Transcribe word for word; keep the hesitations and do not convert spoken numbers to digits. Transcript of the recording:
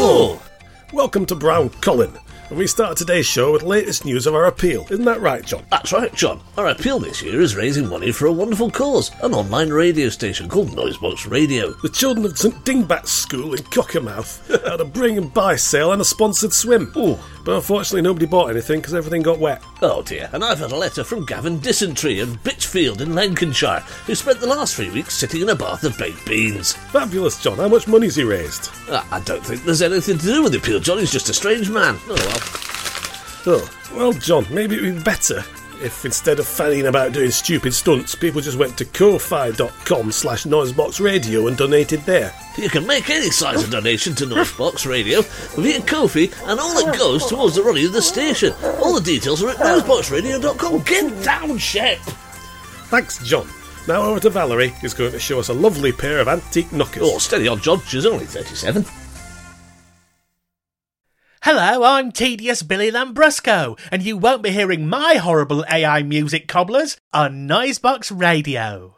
Hello! Welcome to Brown Colin, and we start today's show with the latest news of our appeal. Isn't that right, John? That's right, John. Our appeal this year is raising money for a wonderful cause, an online radio station called Noisebox Radio. The children of St Dingbat's School in Cockermouth had a bring and buy sale and a sponsored swim. Ooh. But unfortunately nobody bought anything because everything got wet. Oh dear, and I've had a letter from Gavin Dysentree of Bitchfield in Lancashire, who spent the last three weeks sitting in a bath of baked beans. Fabulous, John. How much money's he raised? Uh, I don't think there's anything to do with the appeal, John. He's just a strange man. Oh well. Oh, well, John, maybe it would be better if instead of fanning about doing stupid stunts, people just went to ko-fi.com slash noiseboxradio and donated there. You can make any size of donation to Noisebox Radio via Ko-fi, and all that goes towards the running of the station. All the details are at noisebox radio dot com. Get down, Shep! Thanks, John. Now over to Valerie, who's going to show us a lovely pair of antique knockers. Oh, steady on, John. She's only thirty-seven. Hello, I'm Tedious Billy Lambrusco, and you won't be hearing my horrible A I music cobblers on Noisebox Radio.